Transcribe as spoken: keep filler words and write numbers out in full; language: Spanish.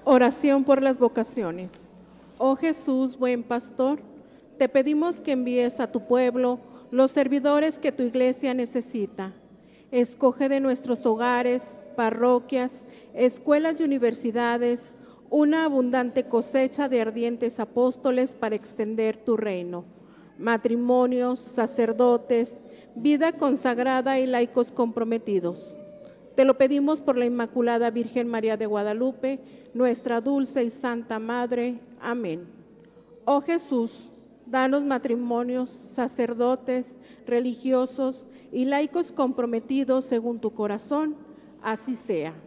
Oración por las vocaciones. Oh Jesús, buen pastor, te pedimos que envíes a tu pueblo los servidores que tu iglesia necesita. Escoge de nuestros hogares, parroquias, escuelas y universidades una abundante cosecha de ardientes apóstoles para extender tu reino. Matrimonios, sacerdotes, vida consagrada y laicos comprometidos. Te lo pedimos por la Inmaculada Virgen María de Guadalupe, nuestra dulce y santa Madre. Amén. Oh Jesús, danos matrimonios, sacerdotes, religiosos y laicos comprometidos según tu corazón. Así sea.